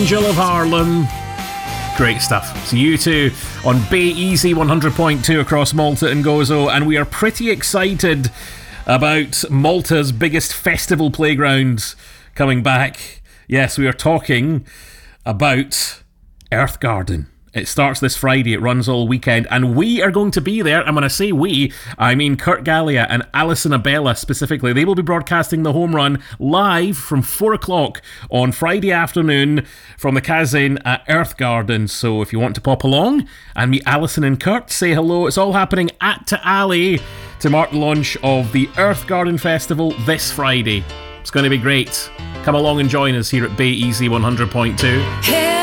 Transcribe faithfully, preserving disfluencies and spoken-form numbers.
Angel of Harlem. Great stuff. So you two on Bay Easy one hundred point two across Malta and Gozo, and we are pretty excited about Malta's biggest festival playground coming back. Yes, we are talking about Earth Garden. It starts this Friday, it runs all weekend, and we are going to be there. And when I say we, I mean Kurt Gallia and Alison Abella specifically. They will be broadcasting the home run live from four o'clock on Friday afternoon from the Kazin at Earth Garden. So if you want to pop along and meet Alison and Kurt, say hello. It's all happening at Ta'ali to mark the launch of the Earth Garden Festival this Friday. It's going to be great. Come along and join us here at Bay Easy one hundred point two. Hey.